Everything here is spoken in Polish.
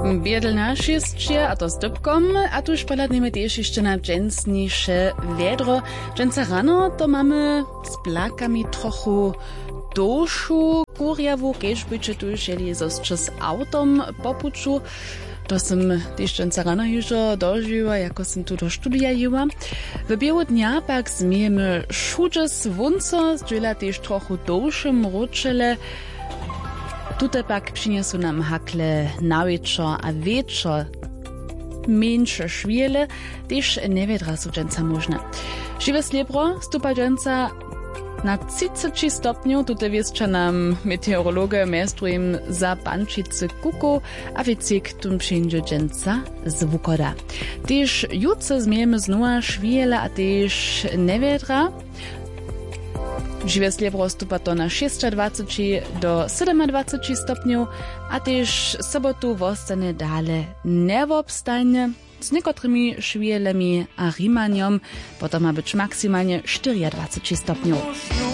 Biedl na 6, a to z dybkom, a tuż poladnimy też jeszcze na dżęsniejsze wiedro. Dżęca rano to mamy z plakami trochu doszu, kurjawu, kež byče tuż, jeli zostrzy z autom po puczu. To som też dżęca rano już dożyła, jako som tu do studia jęła. W biegu dnia pak zmiejemy szudże słonco, zdjęła też trochu dosze mroczele. Tutaj pak przyniosą nam hakle na wieczor a wieczor mniejsze szwiele, też niewiedra są dżęca można. Żywe sliebro stupa dżęca na 30 stopniów, tutaj wieszcza nam meteorologa mestrujem za bančice kuku, a wiecik tum przyjdzie dżęca zvukoda. Też jutro zmiejemy znowu szwiele, a też niewiedra. Żywe sliebro stupa to na 26 do 27 stopniów, a też sobotu wostane dale niewobstajne z niekotrymi szwielemi a rimaniom, potom ma być maksymalnie 24 stopniów.